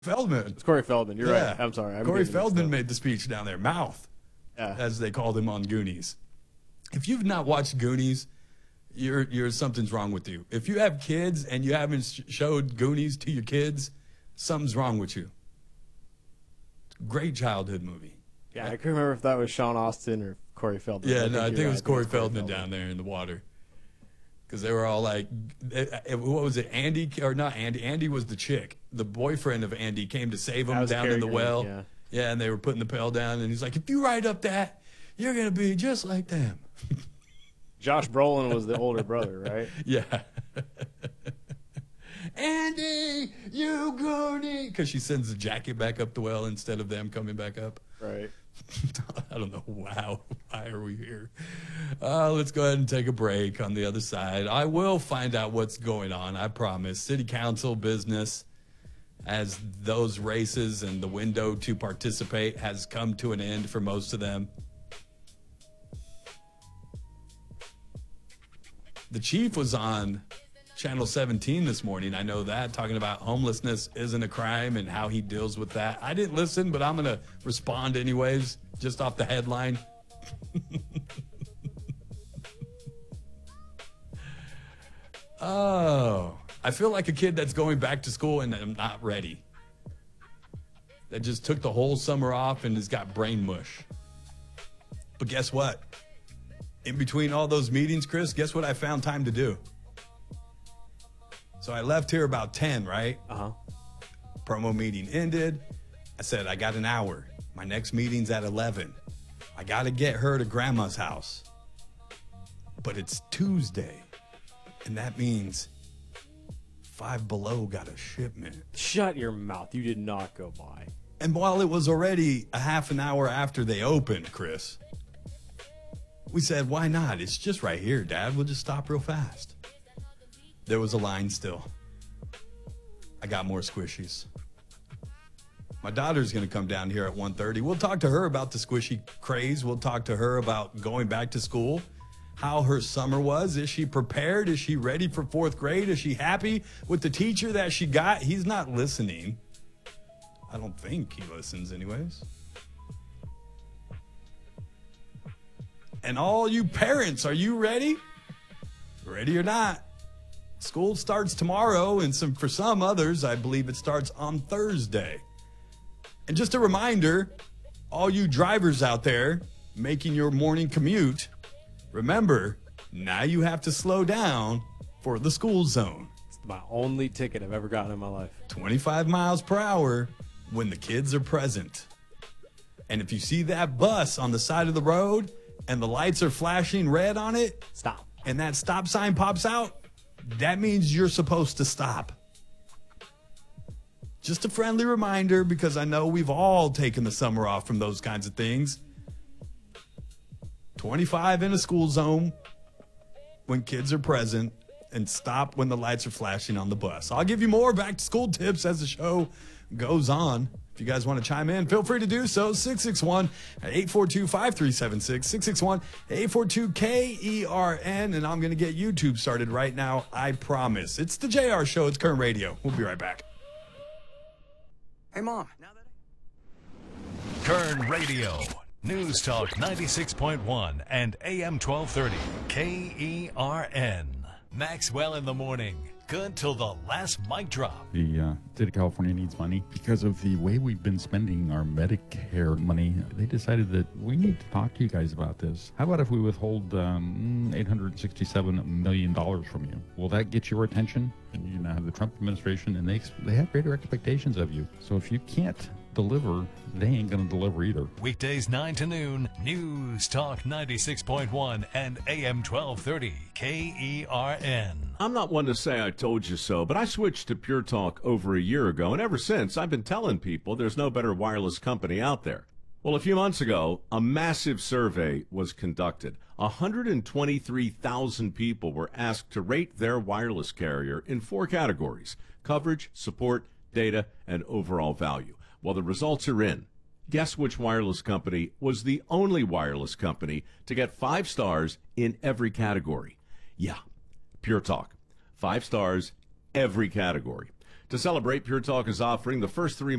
Feldman. It's Corey Feldman. You're Yeah. right. I'm sorry. Corey Feldman made the speech down there. Mouth, Yeah. as they called him on Goonies. If you've not watched Goonies, you're something's wrong with you. If you have kids and you haven't showed Goonies to your kids, something's wrong with you. Great childhood movie. Yeah, I couldn't remember if that was Sean Austin or Corey Feldman. Yeah, no, I think it was Corey Corey Feldman down there in the water. Because they were all like, what was it, Andy, or not Andy? Andy was the chick. The boyfriend of Andy came to save him down in the well. Yeah. Yeah, and they were putting the pail down, and he's like, if you write up that, you're going to be just like them. Josh Brolin was the older brother, right? Yeah. Andy, you goonie. Because she sends the jacket back up the well instead of them coming back up. Right. I don't know. Wow. Why are we here? Let's go ahead and take a break. On the other side, I will find out what's going on. I promise. City council business, as those races and the window to participate has come to an end for most of them. The chief was on Channel 17 this morning. I know that, talking about homelessness isn't a crime and how he deals with that. I didn't listen, but I'm going to respond anyways, just off the headline. Oh, I feel like a kid that's going back to school and I'm not ready. That just took the whole summer off and has got brain mush. But guess what? In between all those meetings, Chris, guess what I found time to do? So I left here about 10, right? Uh-huh. Promo meeting ended. I said, I got an hour. My next meeting's at 11. I got to get her to grandma's house. But it's Tuesday. And that means Five Below got a shipment. Shut your mouth. You did not go by. And while it was already a half an hour after they opened, Chris, we said, why not? It's just right here, Dad. We'll just stop real fast. There was a line still. I got more squishies. My daughter's going to come down here at 1:30. We'll talk to her about the squishy craze. We'll talk to her about going back to school, how her summer was. Is she prepared? Is she ready for fourth grade? Is she happy with the teacher that she got? He's not listening. I don't think he listens anyways. And all you parents, are you ready? Ready or not? School starts tomorrow, and for some others, I believe it starts on Thursday. And just a reminder, all you drivers out there making your morning commute, remember, now you have to slow down for the school zone. It's my only ticket I've ever gotten in my life. 25 miles per hour when the kids are present. And if you see that bus on the side of the road and the lights are flashing red on it, Stop. and that stop sign pops out, that means you're supposed to stop. Just a friendly reminder, because I know we've all taken the summer off from those kinds of things. 25 in a school zone when kids are present, and stop when the lights are flashing on the bus. I'll give you more back to school tips as the show goes on. If you guys want to chime in, feel free to do so. 661-842-5376, 661-842-KERN, and I'm going to get YouTube started right now, I promise. It's the JR Show. It's Current Radio. We'll be right back. Hey, Mom. Kern Radio, News Talk 96.1 and AM 1230, KERN. Maxwell in the morning. Good till the last mic drop. The state of California needs money because of the way we've been spending our Medicare money. They decided that we need to talk to you guys about this. How about if we withhold $867 million from you? Will that get your attention? And you now have the Trump administration, and they have greater expectations of you. So if you can't deliver, they ain't going to deliver either. Weekdays 9 to noon, News Talk 96.1 and AM 1230, KERN. I'm not one to say I told you so, but I switched to Pure Talk over a year ago, and ever since I've been telling people there's no better wireless company out there. Well, a few months ago, a massive survey was conducted. 123,000 people were asked to rate their wireless carrier in 4 categories: coverage, support, data, and overall value. Well, the results are in. Guess which wireless company was the only wireless company to get 5 stars in every category? Yeah, Pure Talk. 5 stars, every category. To celebrate, Pure Talk is offering the first 3